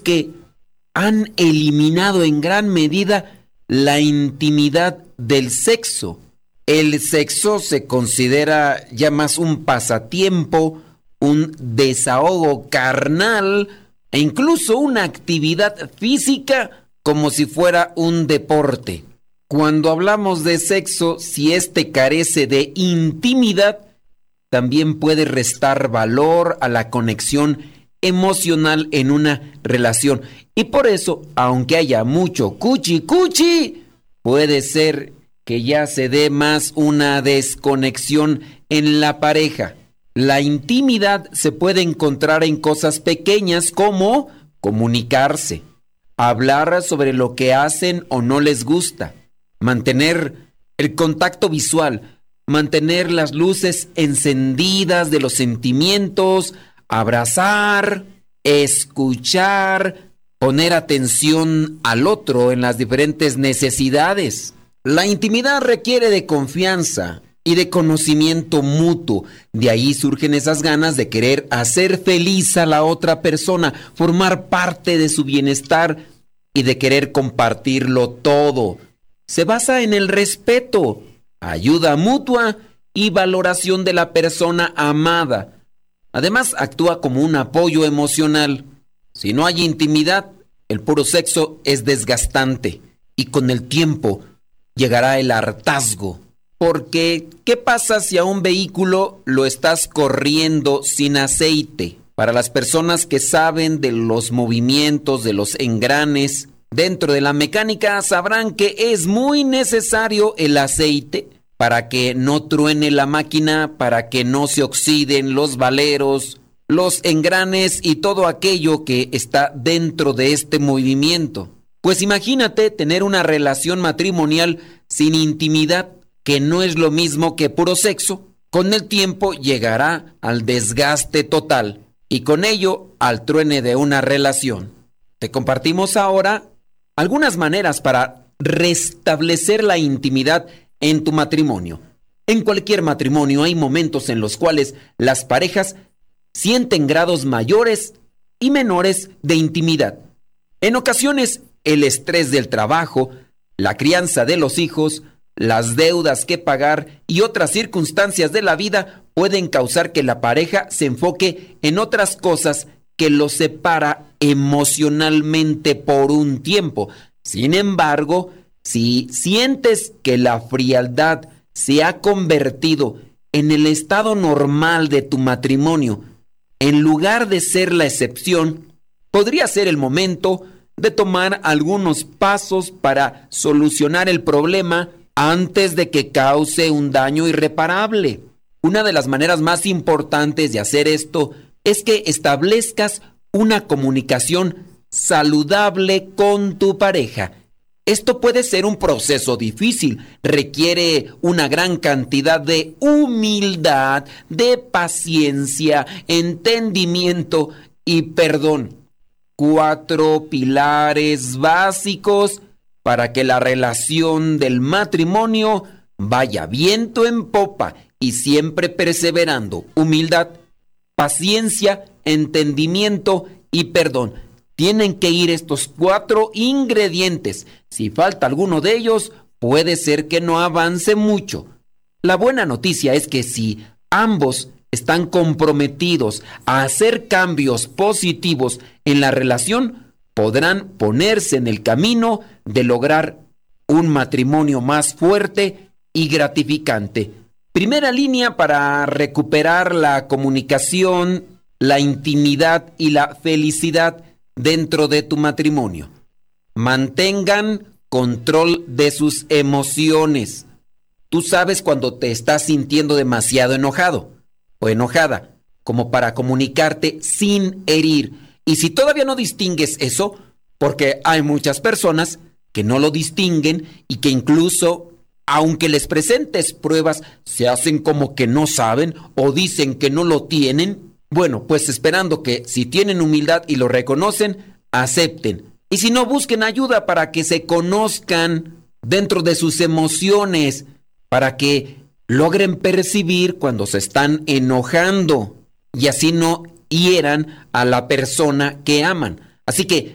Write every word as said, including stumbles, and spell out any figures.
que han eliminado en gran medida la intimidad del sexo. El sexo se considera ya más un pasatiempo, un desahogo carnal e incluso una actividad física como si fuera un deporte. Cuando hablamos de sexo, si éste carece de intimidad, también puede restar valor a la conexión emocional en una relación. Y por eso, aunque haya mucho cuchi cuchi, puede ser que ya se dé más una desconexión en la pareja. La intimidad se puede encontrar en cosas pequeñas como comunicarse, hablar sobre lo que hacen o no les gusta, mantener el contacto visual, mantener las luces encendidas de los sentimientos, abrazar, escuchar, poner atención al otro en las diferentes necesidades. La intimidad requiere de confianza y de conocimiento mutuo. De ahí surgen esas ganas de querer hacer feliz a la otra persona, formar parte de su bienestar y de querer compartirlo todo. Se basa en el respeto, ayuda mutua y valoración de la persona amada. Además, actúa como un apoyo emocional. Si no hay intimidad, el puro sexo es desgastante y con el tiempo llegará el hartazgo. Porque, ¿qué pasa si a un vehículo lo estás corriendo sin aceite? Para las personas que saben de los movimientos de los engranes dentro de la mecánica, sabrán que es muy necesario el aceite para que no truene la máquina, para que no se oxiden los valeros, los engranes y todo aquello que está dentro de este movimiento. Pues imagínate tener una relación matrimonial sin intimidad, que no es lo mismo que puro sexo. Con el tiempo llegará al desgaste total y con ello al truene de una relación. Te compartimos ahora algunas maneras para restablecer la intimidad en tu matrimonio. En cualquier matrimonio hay momentos en los cuales las parejas sienten grados mayores y menores de intimidad. En ocasiones, el estrés del trabajo, la crianza de los hijos, las deudas que pagar y otras circunstancias de la vida pueden causar que la pareja se enfoque en otras cosas que los separa emocionalmente por un tiempo. Sin embargo, si sientes que la frialdad se ha convertido en el estado normal de tu matrimonio, en lugar de ser la excepción, podría ser el momento de tomar algunos pasos para solucionar el problema antes de que cause un daño irreparable. Una de las maneras más importantes de hacer esto es que establezcas una comunicación saludable con tu pareja. Esto puede ser un proceso difícil, requiere una gran cantidad de humildad, de paciencia, entendimiento y perdón. Cuatro pilares básicos para que la relación del matrimonio vaya viento en popa y siempre perseverando. Humildad, paciencia, entendimiento y perdón. Tienen que ir estos cuatro ingredientes. Si falta alguno de ellos, puede ser que no avance mucho. La buena noticia es que si ambos están comprometidos a hacer cambios positivos en la relación, podrán ponerse en el camino de lograr un matrimonio más fuerte y gratificante. Primera línea para recuperar la comunicación, la intimidad y la felicidad dentro de tu matrimonio. Mantengan control de sus emociones. Tú sabes cuando te estás sintiendo demasiado enojado o enojada, como para comunicarte sin herir. Y si todavía no distingues eso, porque hay muchas personas que no lo distinguen y que incluso, aunque les presentes pruebas, se hacen como que no saben o dicen que no lo tienen. Bueno, pues esperando que si tienen humildad y lo reconocen, acepten. Y si no, busquen ayuda para que se conozcan dentro de sus emociones, para que logren percibir cuando se están enojando y así no hieran a la persona que aman. Así que